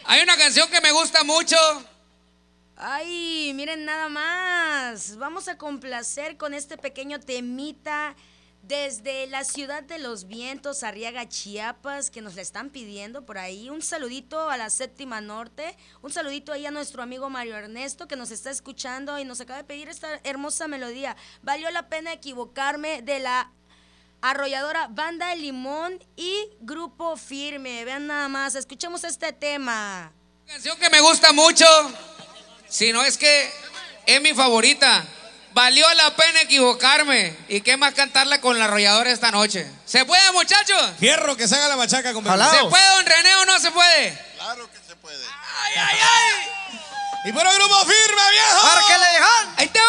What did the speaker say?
Hay una canción que me gusta mucho. Ay, miren nada más. Vamos a complacer con este pequeño temita desde la ciudad de los vientos, Arriaga, Chiapas, que nos la están pidiendo por ahí. Un saludito a la Séptima Norte. Un saludito ahí a nuestro amigo Mario Ernesto, que nos está escuchando y nos acaba de pedir esta hermosa melodía. Valió la pena equivocarme, de la arrolladora Banda Limón y Grupo Firme. Vean nada más, escuchemos este tema. Canción que me gusta mucho. Si no es que es mi favorita. Valió la pena equivocarme. ¿Y qué más cantarla con la arrolladora esta noche? ¿Se puede, muchachos? Fierro, que se haga la machaca con ¿Se puede, don René, o no se puede? Claro que se puede. ¡Ay, ay, ay! Y por el Grupo Firme, viejo. ¡Ahí te va!